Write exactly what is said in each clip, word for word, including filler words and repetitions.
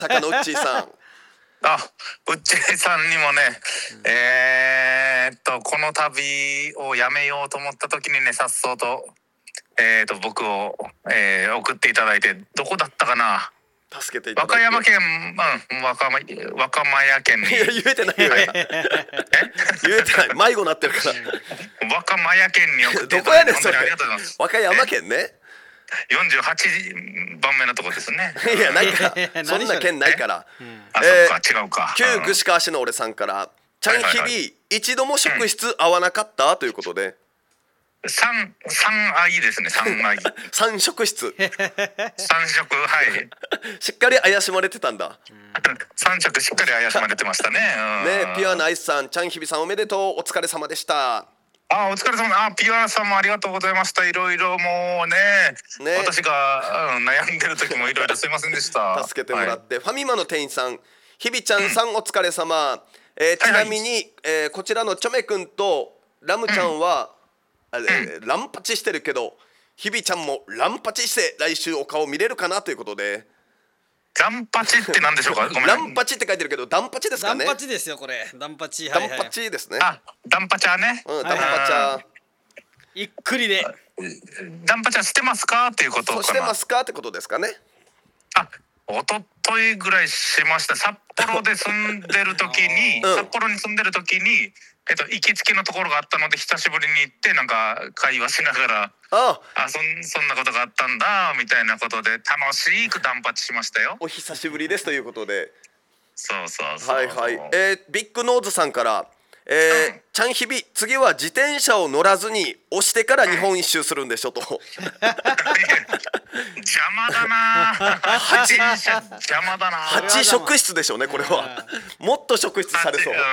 高野うっちーさん。 あ、うっちーさんにもね、うん、えー、っとこの旅をやめようと思った時にね、さっそうとえー、と僕を、えー、送っていただいて、どこだったかな、 助けていただいて、 和歌山県、うん、和歌山和歌山県にいや言えてないよ、はい、え言えてない、迷子なってるから和歌山県に送っていただいて、どこやねんそれ、ありがとうございます。 和歌山県ね、 よんじゅうはちばんめのとこですねいやなんかそんな県ないから、 うん、あ、えー、そっか、違うか。 旧串川市の俺さんから、ちゃん日々、はいはい、一度も職質合わなかった、うん、ということで、 三三愛ですね、三愛三職質三職、はい、 しっかり怪しまれてたんだ。 三職しっかり怪しまれてましたね。 ね、ピュアナイスさん、ちゃんひびさんおめでとう、お疲れ様でした。 あ、お疲れ様。あ、ピュアさんもありがとうございました。いろいろもう ね, ね私が、うん、悩んでる時もいろいろすいませんでした助けてもらって、はい、ファミマの店員さん、ひびちゃんさん、うん、お疲れ様、えー、ちなみに、はいはい、えー、こちらのチョメくんとラムちゃんは、うん、あれ、うん、ランパチしてるけど、ひびちゃんもランパチして来週お顔見れるかなということで。 ランパチって何でしょうか。ごめん、 ランパチって書いてるけどダンパチですかね。 ダンパチですよこれ。ダンパチ、 はいはい、ダンパチですね。 あ、ダンパチャーね、 うん、ダンパチャー、 ゆっくりでダンパチャーしてますかっていうことかな。 してますかってことですかね。 あ、おとといぐらいしました。札幌で住んでる時に札幌に住んでる時に、えっと、行きつけのところがあったので久しぶりに行ってなんか会話しながら、ああ、そん、そんなことがあったんだみたいなことで楽しくダンパチしましたよ。 お久しぶりですということで。 そうそうそう、 はいはい、えー、ビッグノーズさんから、えーうん、ちゃんひび次は自転車を乗らずに押してから日本一周するんでしょと、うん、 邪魔だな自転車邪魔だな。 はち職質でしょうねこれはもっと職質されそう、うん、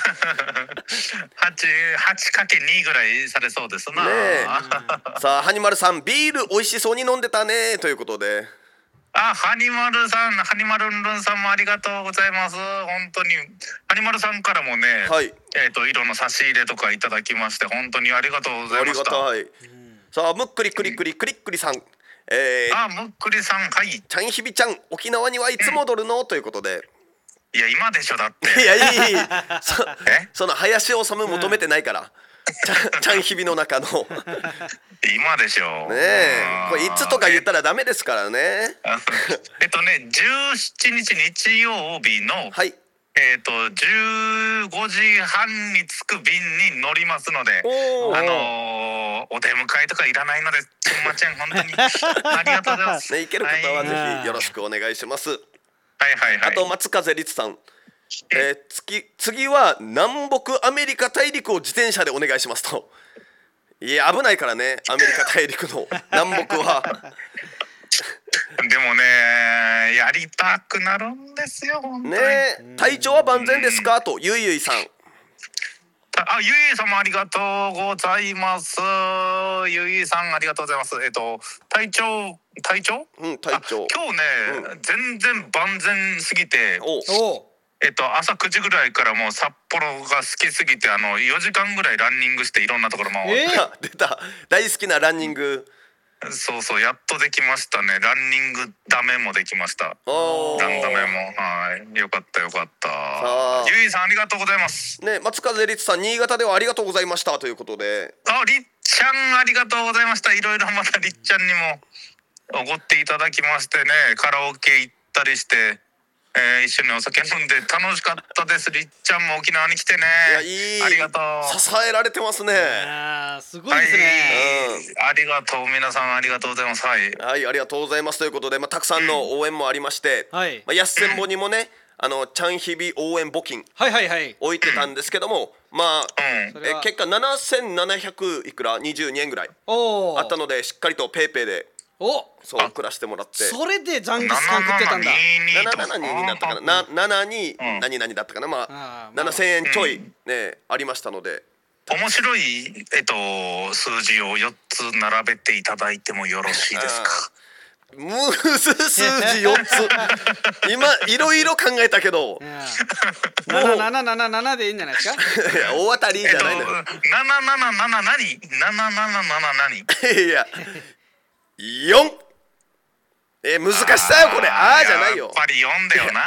はちかけるに ぐらいされそうですな、ね、 さあハニマルさん、ビール美味しそうに飲んでたねということで。 あ、ハニマルさん、ハニマルンルンさんもありがとうございます。本当にハニマルさんからもね、はい、えっと色の差し入れとかいただきまして本当にありがとうございました。ありがたい、うん、 さあムックリクリクリクリックリさん、 えー、あ、ムックリさん、はい、 ちゃんひびちゃん、沖縄にはいつ戻るの、うん、ということで。 いや今でしょだって。 いやいいそ, その林修求めてないから、ちゃ, ちゃんひびの中の今でしょねえ、これいつとか言ったらダメですからね。 えっとねじゅうしちにち日曜日の、はい、えっとじゅうごじはんに着く便に乗りますので、あのー、お出迎えとかいらないので、すんません本当にありがとうございます。 ね、行ける方はぜひよろしくお願いします。 はいはいはい。 あと松風律さん、えー、次, 次は南北アメリカ大陸を自転車でお願いしますと。いや危ないからね、アメリカ大陸の南北はでもねやりたくなるんですよ本当にね。体調は万全ですかとゆいゆいさん。 あ、ゆいゆいさんもありがとうございます。ゆいゆいさんありがとうございます。えっと体調体調うん体調今日ね、うん、全然万全すぎて、おおえっと、朝くじぐらいからもう札幌が好きすぎてあのよじかんぐらいランニングしていろんなところ回って、えー、出た大好きなランニング。 そうそうやっとできましたね。ランニングダメもできました。ランダメも、はい、よかったよかった。ゆいさんありがとうございますね。松風律さん、新潟ではありがとうございましたということで。 あ、りっちゃんありがとうございました。いろいろまたりっちゃんにもおごっていただきましてね、カラオケ行ったりしてえー、一緒にお酒飲んで楽しかったです。りっちゃんも沖縄に来てね。いやいい、ありがとう。 支えられてますね。 あ、すごいですね、 はい、うん、ありがとう。皆さんありがとうございます。はい、 はい、ありがとうございますということで、まあ、たくさんの応援もありまして、うん、まあ、やっせんぼにもね、あのちゃんひび応援募金置いてたんですけども、まあ、うん、え結果ななせんななひゃくいくらにじゅうにえんぐらいあったので、しっかりとペイペイでおそう送らせてもらって、 それでジャンギスカン食ってたんだ。 ななななにになったかな、なななに何々だったかな、まあななせんえんちょいねありましたので、 面白いえっと数字をよっつ並べていただいてもよろしいですか。 ムース数字よっつ今いろいろ考えたけどななななななななでいいんじゃないですか。 いや大当たりじゃないのよ。 なななななな何なななななな何いやよんえー、難しさよこれ。あーじゃないよ。 やっぱり読んでよな